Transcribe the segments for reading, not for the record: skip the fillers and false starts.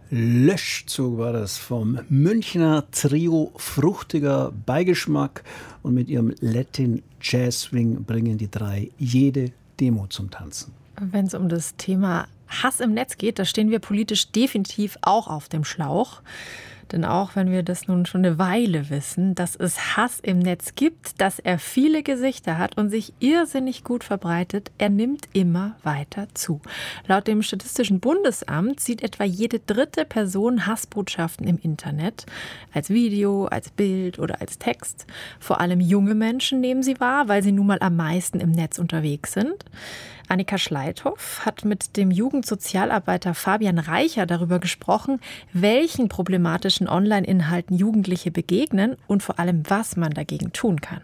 Löschzug war das vom Münchner Trio Fruchtiger Beigeschmack. Und mit ihrem Latin Jazz Swing bringen die drei jede Demo zum Tanzen. Wenn es um das Thema Hass im Netz geht, da stehen wir politisch definitiv auch auf dem Schlauch. Denn auch wenn wir das nun schon eine Weile wissen, dass es Hass im Netz gibt, dass er viele Gesichter hat und sich irrsinnig gut verbreitet, er nimmt immer weiter zu. Laut dem Statistischen Bundesamt sieht etwa jede dritte Person Hassbotschaften im Internet, als Video, als Bild oder als Text. Vor allem junge Menschen nehmen sie wahr, weil sie nun mal am meisten im Netz unterwegs sind. Annika Schleithoff hat mit dem Jugendsozialarbeiter Fabian Reicher darüber gesprochen, welchen problematischen Online-Inhalten Jugendliche begegnen und vor allem, was man dagegen tun kann.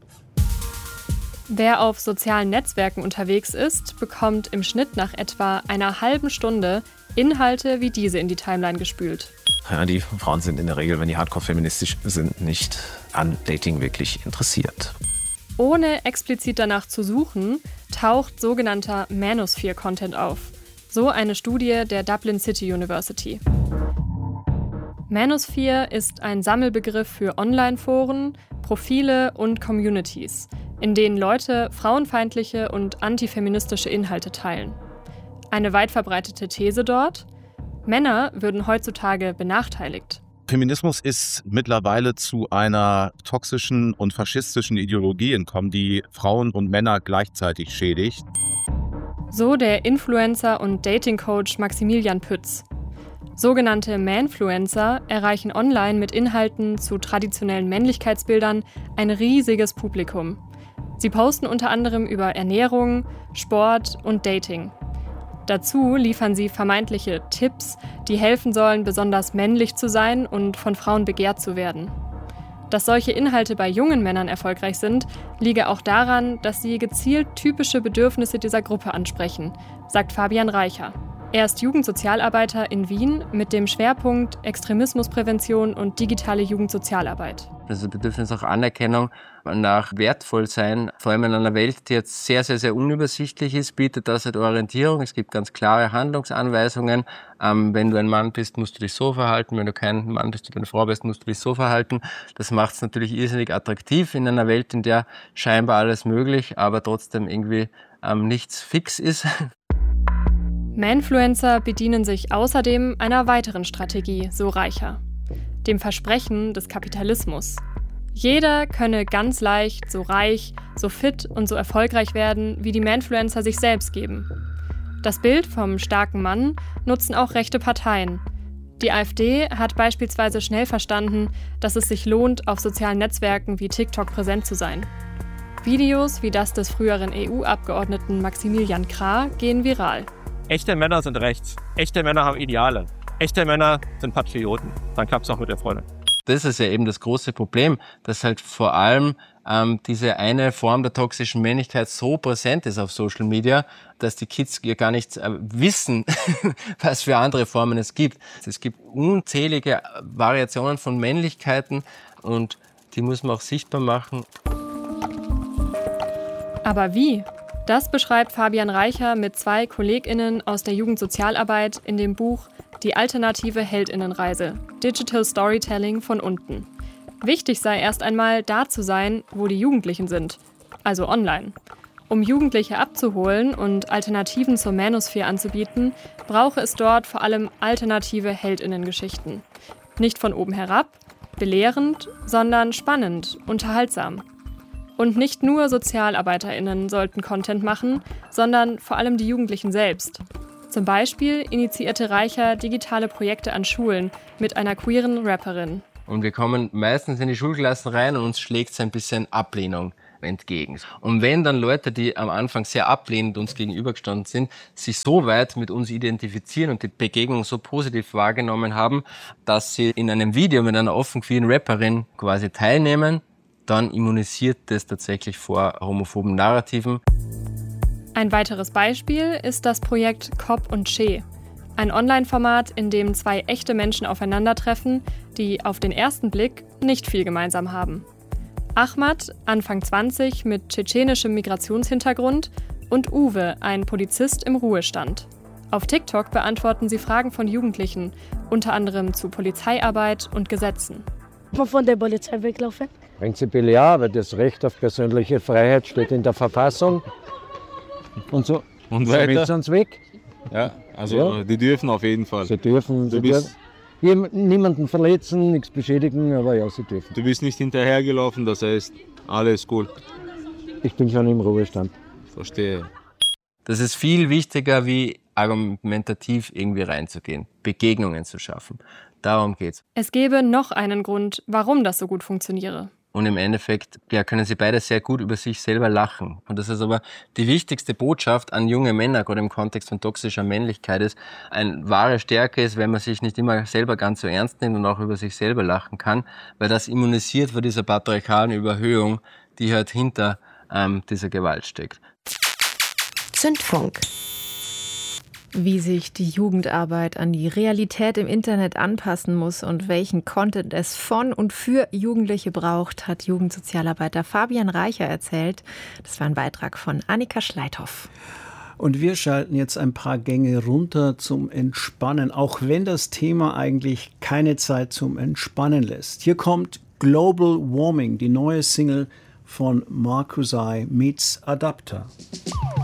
Wer auf sozialen Netzwerken unterwegs ist, bekommt im Schnitt nach etwa einer halben Stunde Inhalte wie diese in die Timeline gespült. Ja, die Frauen sind in der Regel, wenn die hardcore-feministisch sind, nicht an Dating wirklich interessiert. Ohne explizit danach zu suchen, taucht sogenannter Manosphere-Content auf. So eine Studie der Dublin City University. Manosphere ist ein Sammelbegriff für Online-Foren, Profile und Communities, in denen Leute frauenfeindliche und antifeministische Inhalte teilen. Eine weit verbreitete These dort: Männer würden heutzutage benachteiligt. Feminismus ist mittlerweile zu einer toxischen und faschistischen Ideologie entkommen, die Frauen und Männer gleichzeitig schädigt. So der Influencer und Dating-Coach Maximilian Pütz. Sogenannte Manfluencer erreichen online mit Inhalten zu traditionellen Männlichkeitsbildern ein riesiges Publikum. Sie posten unter anderem über Ernährung, Sport und Dating. Dazu liefern sie vermeintliche Tipps, die helfen sollen, besonders männlich zu sein und von Frauen begehrt zu werden. Dass solche Inhalte bei jungen Männern erfolgreich sind, liege auch daran, dass sie gezielt typische Bedürfnisse dieser Gruppe ansprechen, sagt Fabian Reicher. Er ist Jugendsozialarbeiter in Wien mit dem Schwerpunkt Extremismusprävention und digitale Jugendsozialarbeit. Also Bedürfnis nach Anerkennung, nach Wertvollsein, vor allem in einer Welt, die jetzt sehr, sehr, sehr unübersichtlich ist, bietet das halt Orientierung. Es gibt ganz klare Handlungsanweisungen. Wenn du ein Mann bist, musst du dich so verhalten. Wenn du kein Mann bist, du eine Frau bist, musst du dich so verhalten. Das macht es natürlich irrsinnig attraktiv in einer Welt, in der scheinbar alles möglich, aber trotzdem irgendwie nichts fix ist. Manfluencer bedienen sich außerdem einer weiteren Strategie, so Reicher: dem Versprechen des Kapitalismus. Jeder könne ganz leicht so reich, so fit und so erfolgreich werden, wie die Manfluencer sich selbst geben. Das Bild vom starken Mann nutzen auch rechte Parteien. Die AfD hat beispielsweise schnell verstanden, dass es sich lohnt, auf sozialen Netzwerken wie TikTok präsent zu sein. Videos wie das des früheren EU-Abgeordneten Maximilian Krah gehen viral. Echte Männer sind rechts. Echte Männer haben Ideale. Echte Männer sind Patrioten. Dann klappt es auch mit der Freundin. Das ist ja eben das große Problem, dass halt vor allem diese eine Form der toxischen Männlichkeit so präsent ist auf Social Media, dass die Kids ja gar nicht wissen, was für andere Formen es gibt. Es gibt unzählige Variationen von Männlichkeiten und die muss man auch sichtbar machen. Aber wie? Das beschreibt Fabian Reicher mit 2 KollegInnen aus der Jugendsozialarbeit in dem Buch Die alternative Heldinnenreise – Digital Storytelling von unten. Wichtig sei erst einmal, da zu sein, wo die Jugendlichen sind, also online. Um Jugendliche abzuholen und Alternativen zur Manosphere anzubieten, brauche es dort vor allem alternative Heldinnengeschichten. Nicht von oben herab, belehrend, sondern spannend, unterhaltsam. Und nicht nur SozialarbeiterInnen sollten Content machen, sondern vor allem die Jugendlichen selbst. Zum Beispiel initiierte Reicher digitale Projekte an Schulen mit einer queeren Rapperin. Und wir kommen meistens in die Schulklassen rein und uns schlägt so ein bisschen Ablehnung entgegen. Und wenn dann Leute, die am Anfang sehr ablehnend uns gegenübergestanden sind, sich so weit mit uns identifizieren und die Begegnung so positiv wahrgenommen haben, dass sie in einem Video mit einer offen queeren Rapperin quasi teilnehmen, dann immunisiert das tatsächlich vor homophoben Narrativen. Ein weiteres Beispiel ist das Projekt Cop und Che. Ein Online-Format, in dem 2 echte Menschen aufeinandertreffen, die auf den ersten Blick nicht viel gemeinsam haben. Ahmad, Anfang 20, mit tschetschenischem Migrationshintergrund, und Uwe, ein Polizist im Ruhestand. Auf TikTok beantworten sie Fragen von Jugendlichen, unter anderem zu Polizeiarbeit und Gesetzen. Von der Polizei weglaufen? Prinzipiell ja, weil das Recht auf persönliche Freiheit steht in der Verfassung. Und so. Und weiter? Sind sie weg. Ja, also die dürfen auf jeden Fall. Sie dürfen niemanden verletzen, nichts beschädigen, aber ja, sie dürfen. Du bist nicht hinterhergelaufen, das heißt, alles gut. Ich bin schon im Ruhestand. Verstehe. Das ist viel wichtiger, wie argumentativ irgendwie reinzugehen, Begegnungen zu schaffen. Darum geht's. Es gäbe noch einen Grund, warum das so gut funktioniere. Und im Endeffekt können sie beide sehr gut über sich selber lachen. Und das ist aber die wichtigste Botschaft an junge Männer, gerade im Kontext von toxischer Männlichkeit ist, eine wahre Stärke ist, wenn man sich nicht immer selber ganz so ernst nimmt und auch über sich selber lachen kann, weil das immunisiert vor dieser patriarchalen Überhöhung, die halt hinter dieser Gewalt steckt. Zündfunk. Wie sich die Jugendarbeit an die Realität im Internet anpassen muss und welchen Content es von und für Jugendliche braucht, hat Jugendsozialarbeiter Fabian Reicher erzählt. Das war ein Beitrag von Annika Schleithoff. Und wir schalten jetzt ein paar Gänge runter zum Entspannen, auch wenn das Thema eigentlich keine Zeit zum Entspannen lässt. Hier kommt Global Warming, die neue Single von Markusai meets Adapter.